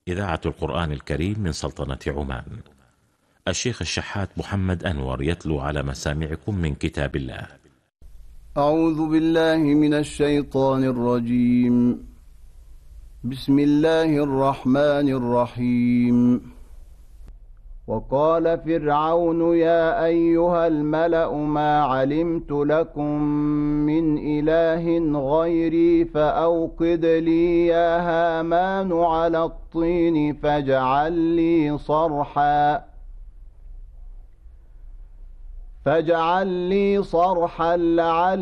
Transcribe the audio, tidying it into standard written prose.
إذاعة القرآن الكريم من سلطنة عمان. الشيخ الشحات محمد أنور يتلو على مسامعكم من كتاب الله. أعوذ بالله من الشيطان الرجيم. بسم الله الرحمن الرحيم. وقال فرعون يا أيها الملأ ما علمت لكم من إله غيري فأوقد لي يا هامان على الطين فاجعل لي صرحا لعلي